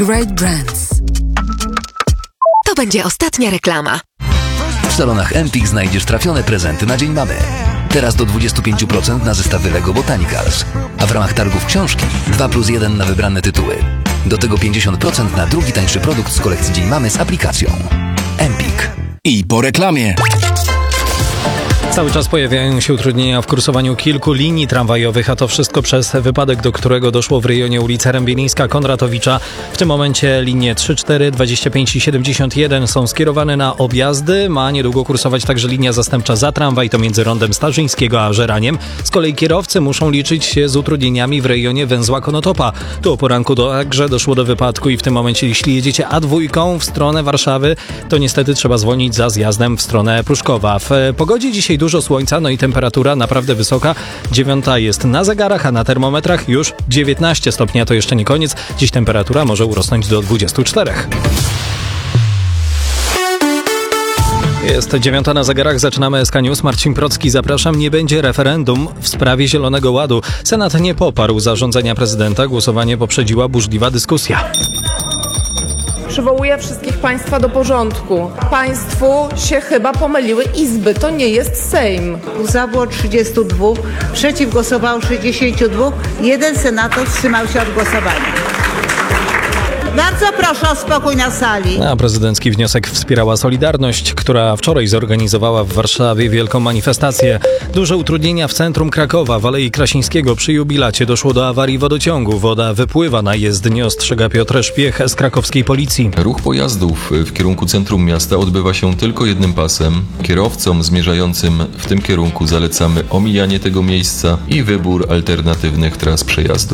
Great Brands. To będzie ostatnia reklama. W salonach Empik znajdziesz trafione prezenty na Dzień Mamy. Teraz do 25% na zestawy Lego Botanicals. A w ramach targów książki 2+1 na wybrane tytuły. Do tego 50% na drugi tańszy produkt z kolekcji Dzień Mamy z aplikacją. Empik. I po reklamie. Cały czas pojawiają się utrudnienia w kursowaniu kilku linii tramwajowych, a to wszystko przez wypadek, do którego doszło w rejonie ulicy Rębienińska-Konratowicza. W tym momencie linie 3, 4, 25 i 71 są skierowane na objazdy. Ma niedługo kursować także linia zastępcza za tramwaj, to między rondem Starzyńskiego a Żeraniem. Z kolei kierowcy muszą liczyć się z utrudnieniami w rejonie węzła Konotopa. Tu o poranku także doszło do wypadku i w tym momencie, jeśli jedziecie A2 w stronę Warszawy, to niestety trzeba zwolnić za zjazdem w stronę Pruszkowa. W pogodzie dzisiaj dużo słońca, no i temperatura naprawdę wysoka. 9 jest na zegarach, a na termometrach już 19 stopni, a to jeszcze nie koniec. Dziś temperatura może urosnąć do 24. Jest 9 na zegarach, zaczynamy SK News. Marcin Procki, zapraszam. Nie będzie referendum w sprawie Zielonego Ładu. Senat nie poparł zarządzenia prezydenta. Głosowanie poprzedziła burzliwa dyskusja. Przywołuję wszystkich Państwa do porządku. Państwu się chyba pomyliły izby. To nie jest Sejm. Za było 32, przeciw głosowało 62, jeden senator wstrzymał się od głosowania. Bardzo proszę o spokój na sali. A prezydencki wniosek wspierała Solidarność, która wczoraj zorganizowała w Warszawie wielką manifestację. Duże utrudnienia w centrum Krakowa, w Alei Krasińskiego. Przy jubilacie doszło do awarii wodociągu. Woda wypływa na jezdnię, ostrzega Piotr Szpiech z krakowskiej policji. Ruch pojazdów w kierunku centrum miasta odbywa się tylko jednym pasem. Kierowcom zmierzającym w tym kierunku zalecamy omijanie tego miejsca i wybór alternatywnych tras przejazdu.